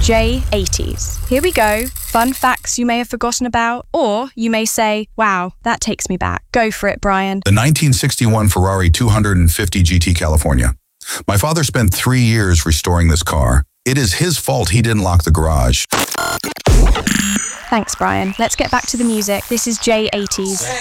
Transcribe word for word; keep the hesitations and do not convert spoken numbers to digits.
J eighties. Here we go. Fun facts you may have forgotten about, or you may say, wow, that takes me back. Go for it, Brian. The nineteen sixty-one Ferrari two fifty G T California. My father spent three years restoring this car. It is his fault he didn't lock the garage. Thanks, Brian. Let's get back to the music. This is J eighties.